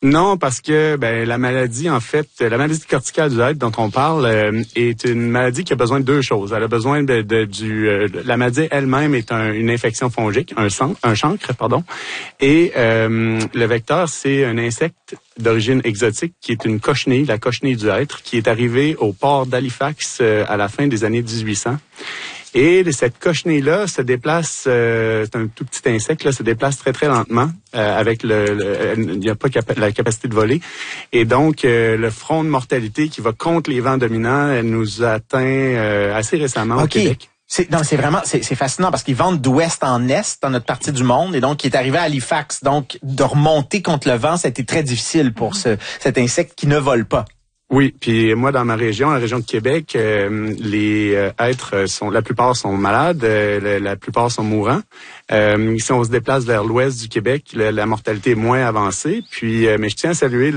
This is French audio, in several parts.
Non, parce que la maladie, en fait, la maladie corticale du hêtre dont on parle est une maladie qui a besoin de deux choses. Elle a besoin la maladie elle-même est une infection fongique, un chancre, pardon. Et le vecteur, c'est un insecte d'origine exotique qui est une cochenille, la cochenille du hêtre, qui est arrivée au port d'Halifax à la fin des années 1800. Et cette cochenille-là se déplace, c'est un tout petit insecte, là, se déplace très très lentement avec il n'y a pas la capacité de voler. Et donc, le front de mortalité qui va contre les vents dominants, elle nous atteint assez récemment au Québec. C'est fascinant parce qu'ils vendent d'ouest en est dans notre partie du monde et donc il est arrivé à Halifax. Donc, de remonter contre le vent, ça a été très difficile pour cet insecte qui ne vole pas. Oui, puis moi dans ma région, la région de Québec, les êtres la plupart sont malades, la plupart sont mourants. Si on se déplace vers l'ouest du Québec, la mortalité est moins avancée. Puis, mais je tiens à saluer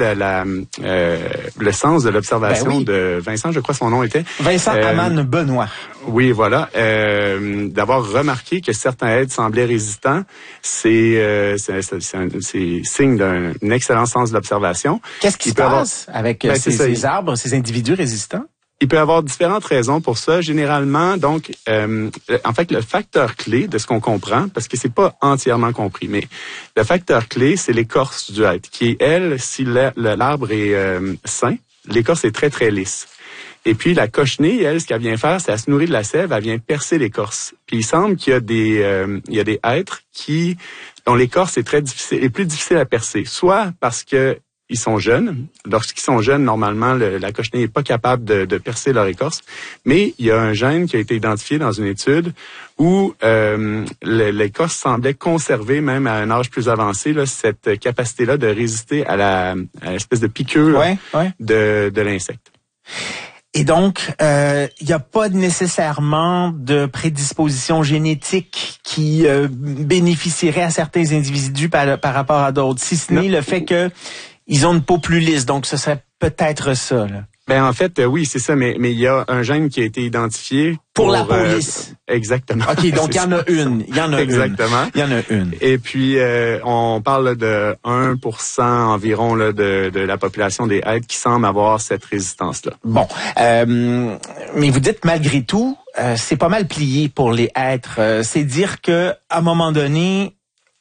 le sens de l'observation de Vincent, je crois son nom était Vincent Aman Benoît. Oui, voilà, d'avoir remarqué que certains êtres semblaient résistants, c'est signe d'un excellent sens de l'observation. Qu'est-ce qui se passe avec ces arbres, ces individus résistants? Il peut y avoir différentes raisons pour ça. Généralement, donc, en fait, le facteur clé de ce qu'on comprend, parce que c'est pas entièrement compris, mais le facteur clé, c'est l'écorce du hêtre, qui, elle, si l'arbre est sain, l'écorce est très, très lisse. Et puis, la cochenille, elle, ce qu'elle vient faire, c'est elle se nourrit de la sève, elle vient percer l'écorce. Puis, il semble qu'il y a des êtres dont l'écorce est plus difficile à percer. Soit parce que ils sont jeunes. Lorsqu'ils sont jeunes, normalement, la cochenille n'est pas capable de percer leur écorce. Mais il y a un gène qui a été identifié dans une étude où l'écorce semblait conserver, même à un âge plus avancé, là, cette capacité-là de résister à l'espèce de piqûre de l'insecte. Et donc, il n'y a pas nécessairement de prédisposition génétique qui bénéficierait à certains individus par rapport à d'autres, si ce n'est le fait que ils ont une peau plus lisse. Donc, ce serait peut-être ça, là. En fait, oui, c'est ça, mais il y a un gène qui a été identifié pour la peau lisse. Exactement. OK, donc il y en a une. Il y en a exactement. Il y en a une. Et puis, on parle de 1% environ là, de la population des êtres qui semble avoir cette résistance-là. Bon, mais vous dites malgré tout, c'est pas mal plié pour les êtres. C'est dire que à un moment donné,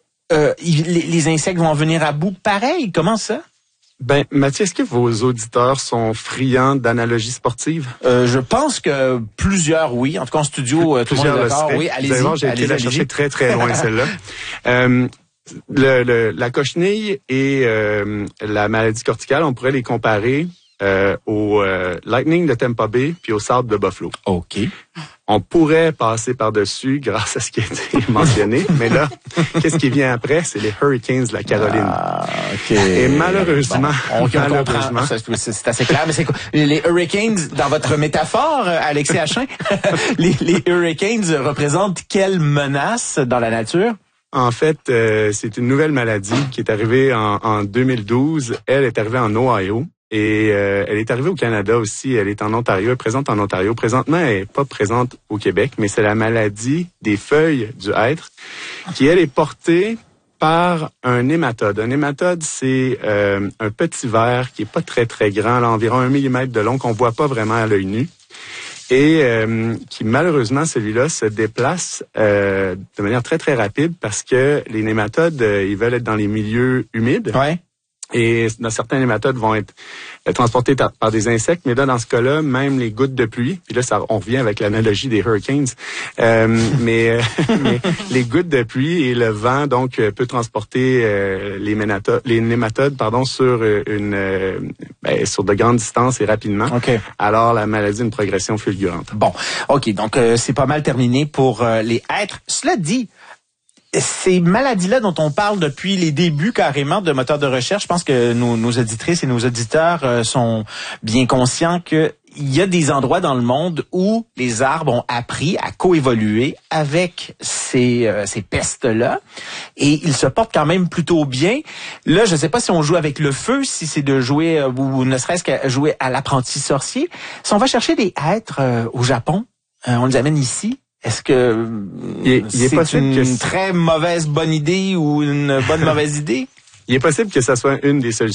les insectes vont venir à bout. Pareil, comment ça? Mathieu, est-ce que vos auditeurs sont friands d'analogies sportives? Je pense que plusieurs, oui. En tout cas, en studio, tout le monde est d'accord. Oui, allez-y. J'ai été la chercher très, très loin, celle-là. La cochenille et la maladie corticale, on pourrait les comparer au Lightning de Tampa Bay puis au Sabre de Buffalo. OK. On pourrait passer par-dessus grâce à ce qui a été mentionné, mais là, qu'est-ce qui vient après? C'est les Hurricanes de la Caroline. Ah, OK. Et malheureusement, c'est assez clair, mais c'est quoi? Les Hurricanes, dans votre métaphore, Alexis Achin, les Hurricanes représentent quelle menace dans la nature? En fait, c'est une nouvelle maladie qui est arrivée en 2012. Elle est arrivée en Ohio. Et elle est arrivée au Canada aussi. Elle est en Ontario, elle est présente en Ontario. Présentement, elle n'est pas présente au Québec, mais c'est la maladie des feuilles du hêtre qui, elle, est portée par un nématode. Un nématode, c'est un petit ver qui est pas très, très grand, là, environ 1 millimètre de long, qu'on voit pas vraiment à l'œil nu. Et qui, malheureusement, celui-là se déplace de manière très, très rapide parce que les nématodes, ils veulent être dans les milieux humides. Ouais. Et dans certains nématodes vont être transportés par des insectes, mais là, dans ce cas-là, même les gouttes de pluie, puis là, on revient avec l'analogie des hurricanes, mais les gouttes de pluie et le vent, donc, peut transporter les nématodes, sur sur de grandes distances et rapidement. Okay. Alors, la maladie a une progression fulgurante. Bon, OK, donc c'est pas mal terminé pour les êtres. Cela dit, ces maladies-là dont on parle depuis les débuts carrément de moteurs de recherche, je pense que nos auditrices et nos auditeurs sont bien conscients que il y a des endroits dans le monde où les arbres ont appris à coévoluer avec ces pestes-là et ils se portent quand même plutôt bien. Là, je ne sais pas si on joue avec le feu, si c'est de jouer ou ne serait-ce qu'à jouer à l'apprenti sorcier. Si on va chercher des êtres au Japon, on les amène ici. Est-ce que c'est une très bonne idée ou une bonne mauvaise idée? Il est possible que ça soit une des solutions.